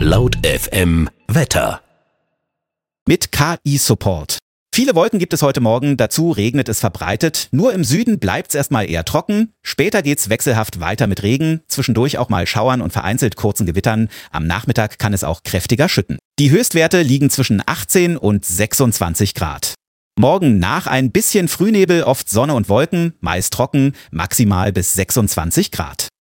Laut FM Wetter. Mit KI-Support. Viele Wolken gibt es heute Morgen, dazu regnet es verbreitet. Nur im Süden bleibt es erstmal eher trocken. Später geht's wechselhaft weiter mit Regen, zwischendurch auch mal Schauern und vereinzelt kurzen Gewittern. Am Nachmittag kann es auch kräftiger schütten. Die Höchstwerte liegen zwischen 18 und 26 Grad. Morgen nach ein bisschen Frühnebel, oft Sonne und Wolken, meist trocken, maximal bis 26 Grad.